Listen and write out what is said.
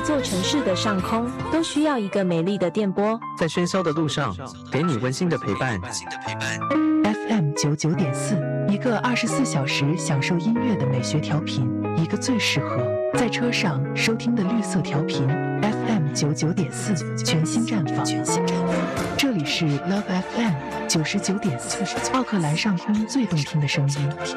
座城市的上空都需要一个美丽的电波， 在喧嚣的路上，给你温馨的陪伴。 FM 99.4，一个24小时享受音乐的美学调频，一个最适合在车上收听的绿色调频。FM 99.4，全新绽放。这里是 Love FM 99.4，奥克兰上空最动听的声音。